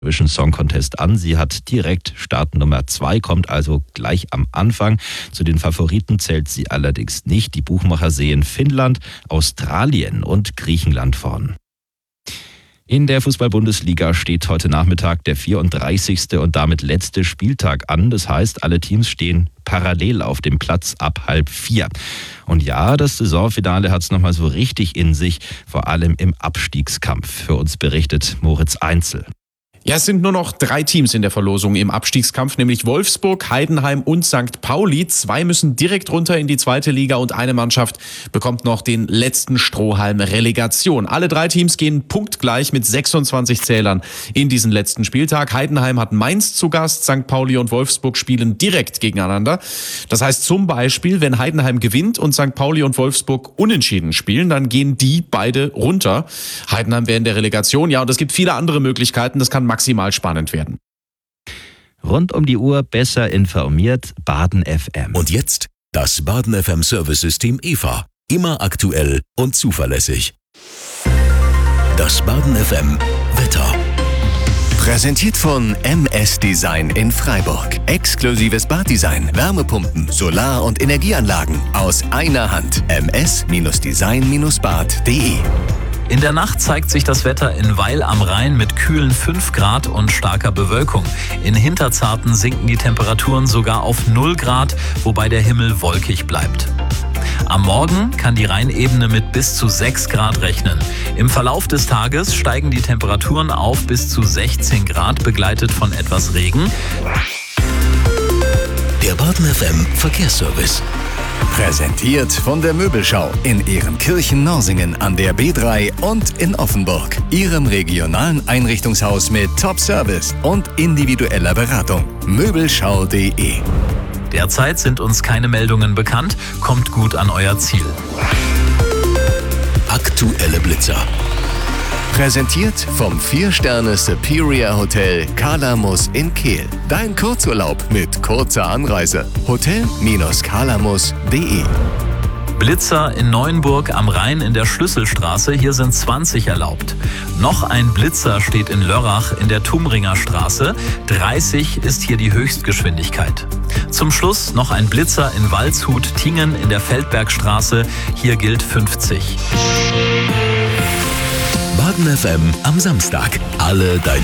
Eurovision Song Contest an. Sie hat direkt Startnummer 2, kommt also gleich am Anfang. Zu den Favoriten zählt sie allerdings nicht. Die Buchmacher sehen Finnland, Australien und Griechenland vorn. In der Fußball-Bundesliga steht heute Nachmittag der 34. und damit letzte Spieltag an. Das heißt, alle Teams stehen parallel auf dem Platz ab 3:30. Und ja, das Saisonfinale hat es nochmal so richtig in sich, vor allem im Abstiegskampf. Für uns berichtet Moritz Einzel. Ja, es sind nur noch 3 Teams in der Verlosung im Abstiegskampf, nämlich Wolfsburg, Heidenheim und St. Pauli. 2 müssen direkt runter in die 2. Liga und eine Mannschaft bekommt noch den letzten Strohhalm Relegation. Alle 3 Teams gehen punktgleich mit 26 Zählern in diesen letzten Spieltag. Heidenheim hat Mainz zu Gast, St. Pauli und Wolfsburg spielen direkt gegeneinander. Das heißt zum Beispiel, wenn Heidenheim gewinnt und St. Pauli und Wolfsburg unentschieden spielen, dann gehen die beide runter. Heidenheim wäre in der Relegation, ja, und es gibt viele andere Möglichkeiten. Das kann maximal spannend werden. Rund um die Uhr besser informiert, Baden FM. Und jetzt das Baden FM Service-System EVA. Immer aktuell und zuverlässig. Das Baden FM Wetter. Präsentiert von MS Design in Freiburg. Exklusives Baddesign, Wärmepumpen, Solar- und Energieanlagen aus einer Hand. ms-design-bad.de. In der Nacht zeigt sich das Wetter in Weil am Rhein mit kühlen 5 Grad und starker Bewölkung. In Hinterzarten sinken die Temperaturen sogar auf 0 Grad, wobei der Himmel wolkig bleibt. Am Morgen kann die Rheinebene mit bis zu 6 Grad rechnen. Im Verlauf des Tages steigen die Temperaturen auf bis zu 16 Grad, begleitet von etwas Regen. Der Baden FM Verkehrsservice. Präsentiert von der Möbelschau in Ehrenkirchen-Norsingen an der B3 und in Offenburg. Ihrem regionalen Einrichtungshaus mit Top-Service und individueller Beratung. Möbelschau.de. Derzeit sind uns keine Meldungen bekannt. Kommt gut an euer Ziel. Aktuelle Blitzer. Präsentiert vom 4-Sterne Superior Hotel Calamus in Kehl. Dein Kurzurlaub mit kurzer Anreise. Hotel-calamus.de. Blitzer in Neuenburg am Rhein in der Schlüsselstraße. Hier sind 20 erlaubt. Noch ein Blitzer steht in Lörrach in der Tumringer Straße. 30 ist hier die Höchstgeschwindigkeit. Zum Schluss noch ein Blitzer in Waldshut-Tingen in der Feldbergstraße. Hier gilt 50. Baden FM am Samstag. Alle deine